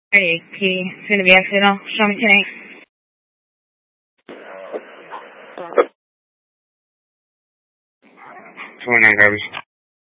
Hey, Key, it's gonna be accidental. Show me tonight. 29 garbage.